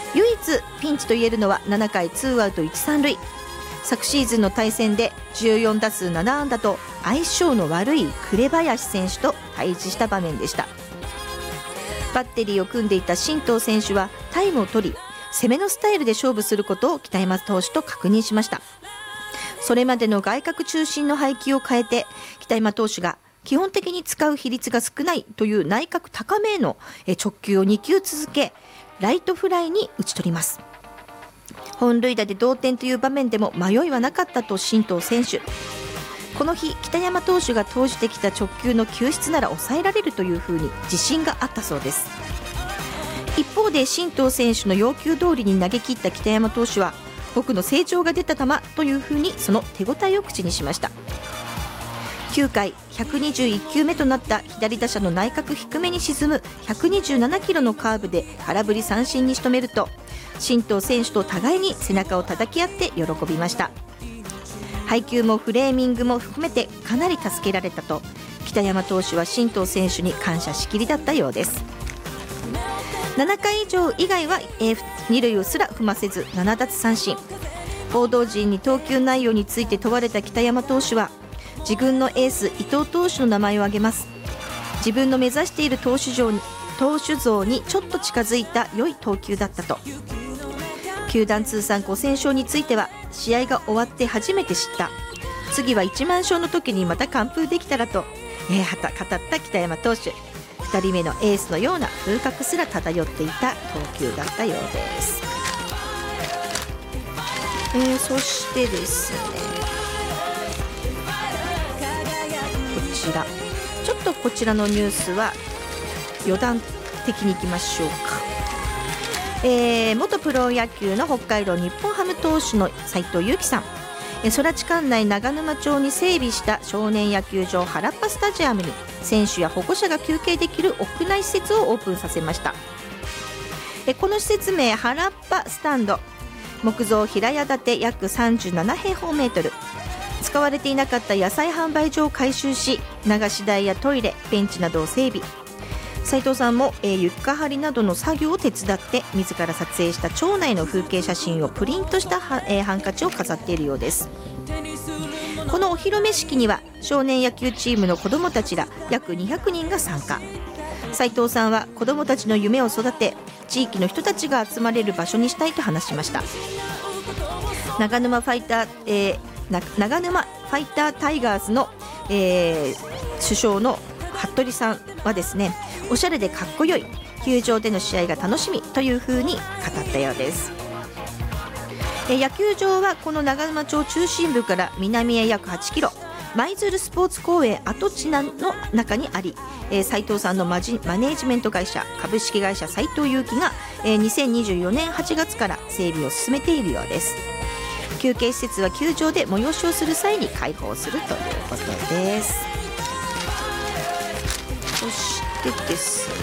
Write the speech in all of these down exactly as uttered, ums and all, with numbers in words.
唯一ピンチと言えるのはななかいツーアウトいち、さん塁。昨シーズンの対戦でじゅうよんだすうななあんだと相性の悪い紅林選手と対峙した場面でした。バッテリーを組んでいた新藤選手はタイムを取り、攻めのスタイルで勝負することを北山投手と確認しました。それまでの外角中心の配球を変えて、北山投手が基本的に使う比率が少ないという内角高めへの直球をにきゅう続け、ライトフライに打ち取ります。本塁打で同点という場面でも迷いはなかったと新藤選手。この日北山投手が投じてきた直球の球質なら抑えられるというふうに自信があったそうです。一方で新藤選手の要求通りに投げ切った北山投手は、僕の成長が出た球というふうにその手応えを口にしました。きゅうかいひゃくにじゅういっきゅうめとなった左打者の内角低めに沈むひゃくにじゅうななキロのカーブで空振り三振に仕留めると、新藤選手と互いに背中を叩き合って喜びました。配球もフレーミングも含めてかなり助けられたと、北山投手は新藤選手に感謝しきりだったようです。ななかい以上以外はに塁をすら踏ませずななだつさんしん。報道陣に投球内容について問われた北山投手は、自分のエース伊藤投手の名前を挙げます。自分の目指している投手像に投手像にちょっと近づいた良い投球だったと。球団通算ごせんしょうについては、試合が終わって初めて知った、次はいちまんしょうの時にまた完封できたらと、えー、はた語った北山投手。ふたりめのエースのような風格すら漂っていた投球だったようです。えー、そしてですね、こちらちょっとこちらのニュースは余談的にいきましょうか。えー、元プロ野球の北海道日本ハム投手の斉藤佑樹さん、空知管内長沼町に整備した少年野球場原っぱスタジアムに選手や保護者が休憩できる屋内施設をオープンさせました。この施設名原っぱスタンド、木造平屋建て約さんじゅうななへいほうメートル、使われていなかった野菜販売所を改修し、流し台やトイレ、ベンチなどを整備。斉藤さんも、えー、床張りなどの作業を手伝って自ら撮影した町内の風景写真をプリントしたは、えー、ハンカチを飾っているようです。このお披露目式には少年野球チームの子どもたちら約にひゃくにんが参加。斉藤さんは子どもたちの夢を育て、地域の人たちが集まれる場所にしたいと話しました。長沼ファイター、えー、長沼ファイタータイガーズの、えー、首相の服部さんはですね、おしゃれでかっこよい、球場での試合が楽しみというふうに語ったようです。え野球場はこの長沼町中心部から南へ約はちキロ、舞鶴スポーツ公園跡地の中にあり、えー、斉藤さんのマジマネージメント会社株式会社斉藤佑樹が、えー、にせんにじゅうよねんはちがつから整備を進めているようです。休憩施設は球場で催しをする際に開放するということです。そしてですね、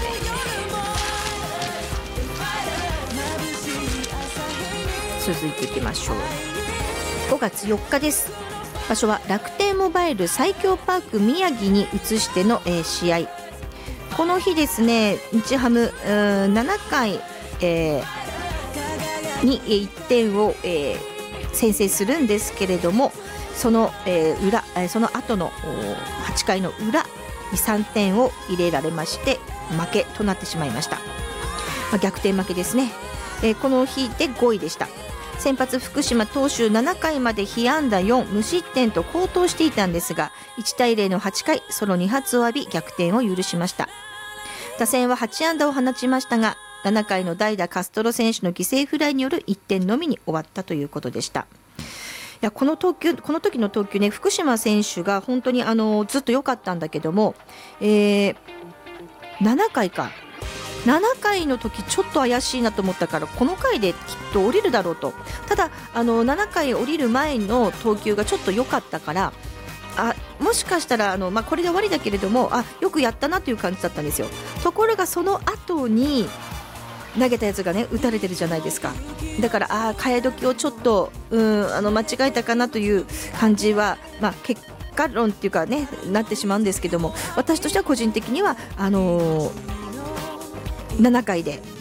続いていきましょう。ごがつよっかです。場所は楽天モバイル最強パーク宮城に移しての、えー、試合。この日ですね、日ハムななかい、えー、にいってんを、えー、先制するんですけれども、その、えー、裏その後のはちかいの裏にさんてんを入れられまして負けとなってしまいました。まあ、逆転負けですね。えー、この日でごいでした。先発福島投手ななかいまで被安打よん、無失点と好投していたんですが、いちたいゼロのはちかいソロにはつを浴び逆転を許しました。打線ははちあんだを放ちましたが、ななかいの代打カストロ選手の犠牲フライによるいってんのみに終わったということでした。いや、この投球、この時の投球ね、福島選手が本当にあのずっと良かったんだけども、えー、ななかいかななかいの時ちょっと怪しいなと思ったから、この回できっと降りるだろうと。ただあのななかい降りる前の投球がちょっと良かったから、あもしかしたらあの、まあ、これで終わりだけれども、あよくやったなという感じだったんですよ。ところがその後に投げたやつがね打たれてるじゃないですか。だからあ替え時をちょっとうんあの間違えたかなという感じは、まあ、結果論っていうかねなってしまうんですけども、私としては個人的にはあのー、ななかいで